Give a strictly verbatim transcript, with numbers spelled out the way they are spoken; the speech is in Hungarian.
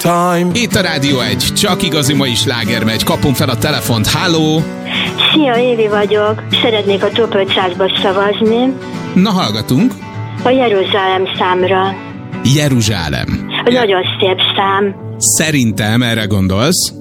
Time. Itt a Rádió egy, csak igazi mai sláger megy. Kapom fel a telefont. Halló! Szia, Évi vagyok. Szeretnék a top ötszázba szavazni. Na, hallgatunk. A Jeruzsálem számra. Jeruzsálem. Nagyon szép szám. Szerintem erre gondolsz.